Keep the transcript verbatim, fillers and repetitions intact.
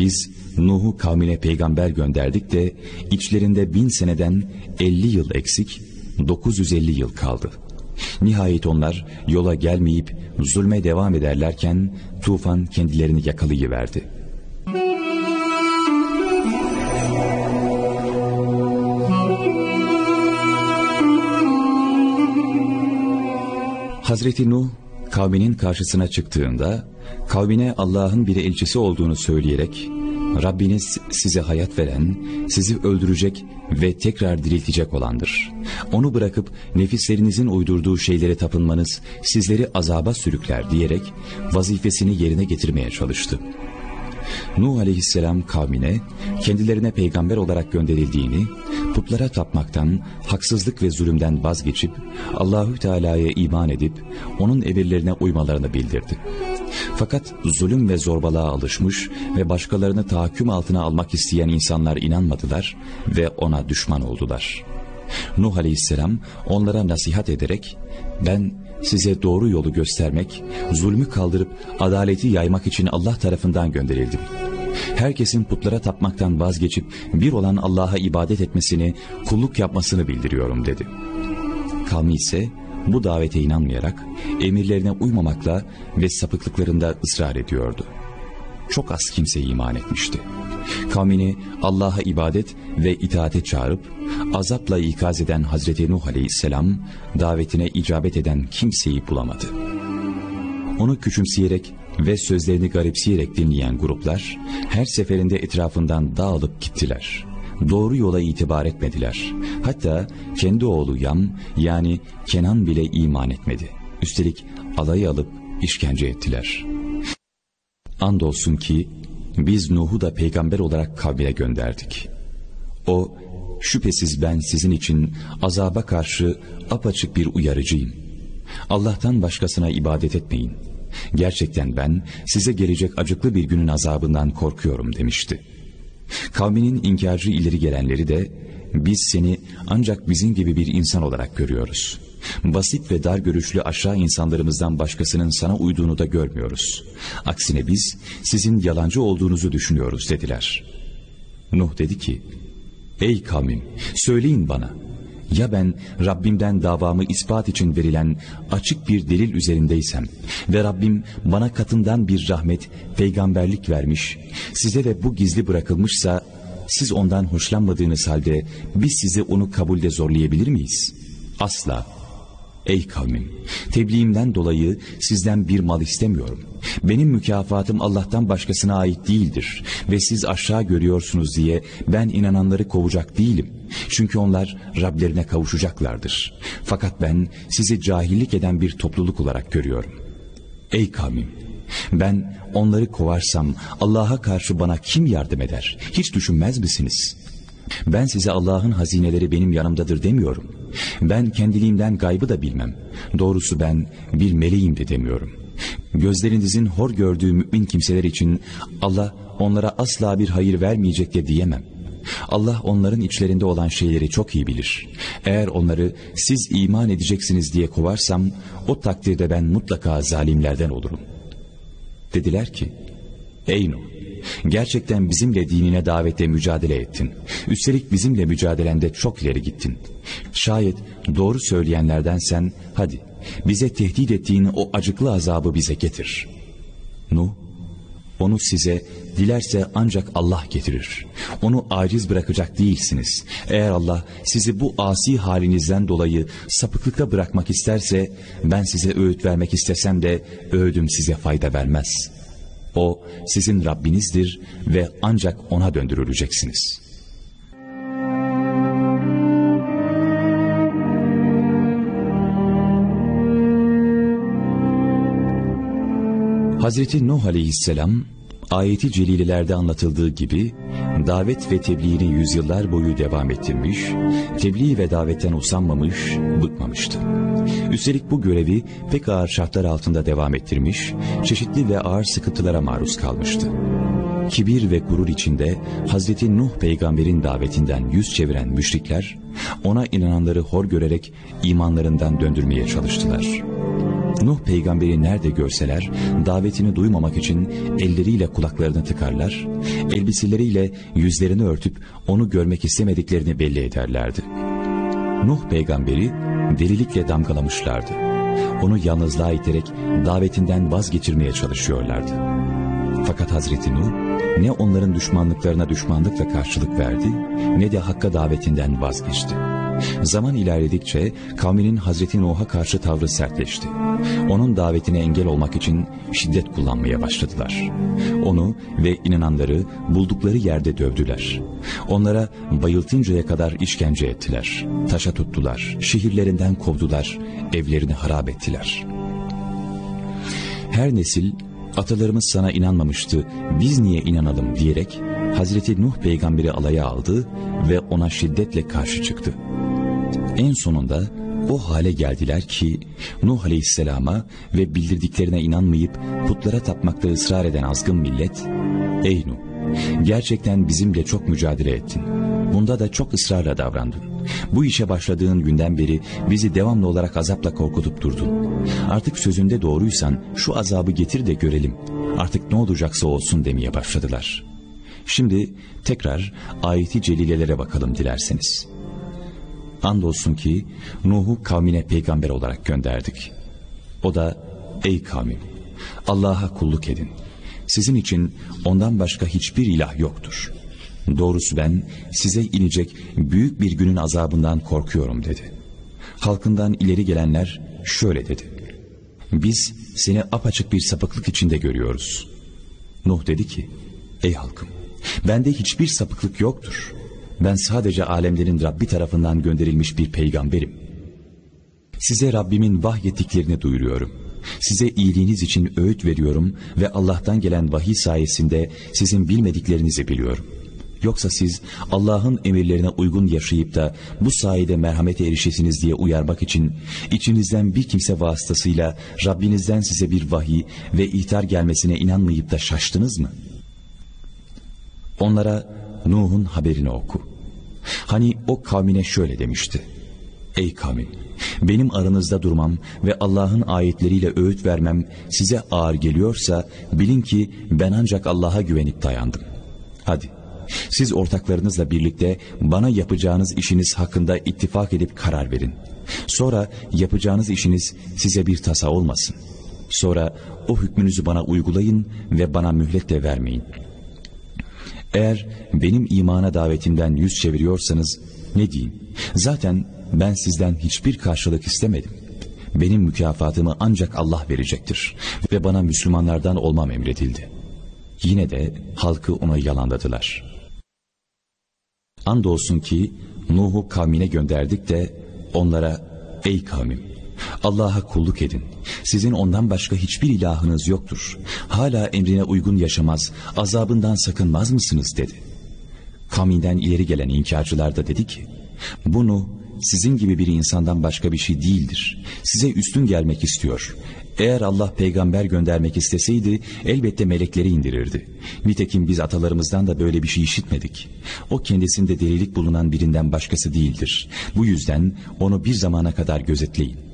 Biz Nuh'u kavmine peygamber gönderdik de içlerinde bin seneden elli yıl eksik dokuz yüz elli yıl kaldı. Nihayet onlar yola gelmeyip zulme devam ederlerken tufan kendilerini yakalayıverdi. Hazreti Nuh kavminin karşısına çıktığında kavmine Allah'ın bir elçisi olduğunu söyleyerek Rabbiniz size hayat veren, sizi öldürecek ve tekrar diriltecek olandır. Onu bırakıp nefislerinizin uydurduğu şeylere tapınmanız sizleri azaba sürükler diyerek vazifesini yerine getirmeye çalıştı. Nuh aleyhisselam kavmine kendilerine peygamber olarak gönderildiğini, putlara tapmaktan, haksızlık ve zulümden vazgeçip Allahü Teala'ya iman edip onun emirlerine uymalarını bildirdi. Fakat zulüm ve zorbalığa alışmış ve başkalarını tahakküm altına almak isteyen insanlar inanmadılar ve ona düşman oldular. Nuh aleyhisselam onlara nasihat ederek, ben size doğru yolu göstermek, zulmü kaldırıp adaleti yaymak için Allah tarafından gönderildim. Herkesin putlara tapmaktan vazgeçip bir olan Allah'a ibadet etmesini, kulluk yapmasını bildiriyorum dedi. Kavmi ise bu davete inanmayarak emirlerine uymamakla ve sapıklıklarında ısrar ediyordu. Çok az kimse iman etmişti. Kavmini Allah'a ibadet ve itaate çağırıp azapla ikaz eden Hazreti Nuh aleyhisselam davetine icabet eden kimseyi bulamadı. Onu küçümseyerek ve sözlerini garipseyerek dinleyen gruplar her seferinde etrafından dağılıp gittiler. Doğru yola itibar etmediler. Hatta kendi oğlu Yam yani Kenan bile iman etmedi. Üstelik alayı alıp işkence ettiler. Andolsun ki biz Nuh'u da peygamber olarak kavmine gönderdik. O, şüphesiz ben sizin için azaba karşı apaçık bir uyarıcıyım. Allah'tan başkasına ibadet etmeyin. Gerçekten ben size gelecek acıklı bir günün azabından korkuyorum demişti. Kavminin inkarcı ileri gelenleri de biz seni ancak bizim gibi bir insan olarak görüyoruz. Basit ve dar görüşlü aşağı insanlarımızdan başkasının sana uyduğunu da görmüyoruz. Aksine biz sizin yalancı olduğunuzu düşünüyoruz dediler. Nuh dedi ki, ey kavmim, söyleyin bana, ya ben Rabbimden davamı ispat için verilen açık bir delil üzerindeysem ve Rabbim bana katından bir rahmet, peygamberlik vermiş, size de bu gizli bırakılmışsa, siz ondan hoşlanmadığınız halde biz sizi onu kabulde zorlayabilir miyiz? Asla. Ey kavmim, tebliğimden dolayı sizden bir mal istemiyorum. Benim mükafatım Allah'tan başkasına ait değildir ve siz aşağı görüyorsunuz diye ben inananları kovacak değilim. Çünkü onlar Rablerine kavuşacaklardır. Fakat ben sizi cahillik eden bir topluluk olarak görüyorum. Ey kavmim, ben onları kovarsam Allah'a karşı bana kim yardım eder? Hiç düşünmez misiniz? Ben size Allah'ın hazineleri benim yanımdadır demiyorum. Ben kendiliğimden gaybı da bilmem. Doğrusu ben bir meleğim de demiyorum. Gözlerinizin hor gördüğü mümin kimseler için Allah onlara asla bir hayır vermeyecek de diyemem. Allah onların içlerinde olan şeyleri çok iyi bilir. Eğer onları siz iman edeceksiniz diye kovarsam o takdirde ben mutlaka zalimlerden olurum. Dediler ki, ey Nuh, gerçekten bizimle dinine davette mücadele ettin. Üstelik bizimle mücadelende çok ileri gittin. Şayet doğru söyleyenlerdensen hadi bize tehdit ettiğin o acıklı azabı bize getir. Nuh, onu size dilerse ancak Allah getirir. Onu aciz bırakacak değilsiniz. Eğer Allah sizi bu asi halinizden dolayı sapıklıkta bırakmak isterse ben size öğüt vermek istesem de öğüdüm size fayda vermez. O sizin Rabbinizdir ve ancak ona döndürüleceksiniz. Hazreti Nuh aleyhisselam ayeti celilelerde anlatıldığı gibi davet ve tebliğini yüzyıllar boyu devam ettirmiş, tebliğ ve davetten usanmamış, bıkmamıştı. Üstelik bu görevi pek ağır şartlar altında devam ettirmiş, çeşitli ve ağır sıkıntılara maruz kalmıştı. Kibir ve gurur içinde Hazreti Nuh peygamberin davetinden yüz çeviren müşrikler, ona inananları hor görerek imanlarından döndürmeye çalıştılar. Nuh peygamberi nerede görseler davetini duymamak için elleriyle kulaklarını tıkarlar, elbiseleriyle yüzlerini örtüp onu görmek istemediklerini belli ederlerdi. Nuh peygamberi delilikle damgalamışlardı. Onu yalnızlığa iterek davetinden vazgeçirmeye çalışıyorlardı. Fakat Hazreti Nuh ne onların düşmanlıklarına düşmanlıkla karşılık verdi ne de Hakk'a davetinden vazgeçti. Zaman ilerledikçe kavminin Hazreti Nuh'a karşı tavrı sertleşti. Onun davetine engel olmak için şiddet kullanmaya başladılar. Onu ve inananları buldukları yerde dövdüler. Onlara bayıltıncaya kadar işkence ettiler. Taşa tuttular, şehirlerinden kovdular, evlerini harap ettiler. Her nesil atalarımız sana inanmamıştı, biz niye inanalım diyerek Hazreti Nuh peygamberi alaya aldı ve ona şiddetle karşı çıktı. En sonunda o hale geldiler ki Nuh Aleyhisselam'a ve bildirdiklerine inanmayıp putlara tapmakta ısrar eden azgın millet, "Ey Nuh, gerçekten bizimle çok mücadele ettin. Bunda da çok ısrarla davrandın. Bu işe başladığın günden beri bizi devamlı olarak azapla korkutup durdun. Artık sözünde doğruysan şu azabı getir de görelim. Artık ne olacaksa olsun" demeye başladılar. Şimdi tekrar ayeti celilelere bakalım dilerseniz. Andolsun ki Nuh'u kavmine peygamber olarak gönderdik. O da, "Ey kavmim, Allah'a kulluk edin. Sizin için ondan başka hiçbir ilah yoktur. Doğrusu ben size inecek büyük bir günün azabından korkuyorum" dedi. Halkından ileri gelenler şöyle dedi: "Biz seni apaçık bir sapıklık içinde görüyoruz." Nuh dedi ki, "Ey halkım, bende hiçbir sapıklık yoktur. Ben sadece alemlerin Rabbi tarafından gönderilmiş bir peygamberim. Size Rabbimin vahyettiklerini duyuruyorum. Size iyiliğiniz için öğüt veriyorum ve Allah'tan gelen vahiy sayesinde sizin bilmediklerinizi biliyorum. Yoksa siz Allah'ın emirlerine uygun yaşayıp da bu sayede merhamete erişesiniz diye uyarmak için içinizden bir kimse vasıtasıyla Rabbinizden size bir vahiy ve ihtar gelmesine inanmayıp da şaştınız mı?" Onlara Nuh'un haberini oku. Hani o kavmine şöyle demişti: "Ey kavmim, benim aranızda durmam ve Allah'ın ayetleriyle öğüt vermem size ağır geliyorsa bilin ki ben ancak Allah'a güvenip dayandım. Hadi siz ortaklarınızla birlikte bana yapacağınız işiniz hakkında ittifak edip karar verin. Sonra yapacağınız işiniz size bir tasa olmasın. Sonra o hükmünüzü bana uygulayın ve bana mühlet de vermeyin. Eğer benim imana davetimden yüz çeviriyorsanız ne diyeyim? Zaten ben sizden hiçbir karşılık istemedim. Benim mükafatımı ancak Allah verecektir ve bana Müslümanlardan olmam emredildi." Yine de halkı ona yalanladılar. Andolsun ki Nuh'u kavmine gönderdik de onlara, "Ey kavmim, Allah'a kulluk edin. Sizin ondan başka hiçbir ilahınız yoktur. Hala emrine uygun yaşamaz, azabından sakınmaz mısınız?" dedi. Kavminden ileri gelen inkarcılar da dedi ki, "Bu Nuh sizin gibi bir insandan başka bir şey değildir. Size üstün gelmek istiyor. Eğer Allah peygamber göndermek isteseydi elbette melekleri indirirdi. Nitekim biz atalarımızdan da böyle bir şey işitmedik. O kendisinde delilik bulunan birinden başkası değildir. Bu yüzden onu bir zamana kadar gözetleyin.